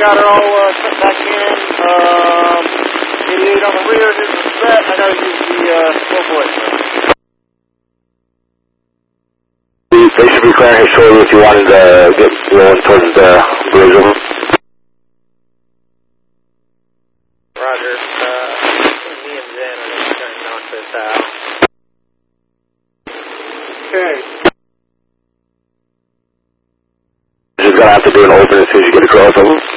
got her all set back in. 88 on the rear, this is set. I gotta use the slow voice. They should be clearing it shortly if you wanted to get rolling towards the bridge. Roger. Me and Zen are just going to knock this out. Okay. You're just going to have to do an open as soon as you get across them.